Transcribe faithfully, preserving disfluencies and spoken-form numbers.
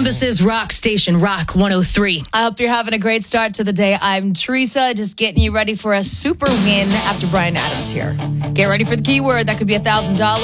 Columbus's rock station, Rock one oh three. I hope you're having a great start to the day. I'm Teresa, just getting you ready for a super win after Brian Adams here. Get ready for the keyword. That could be one thousand dollars.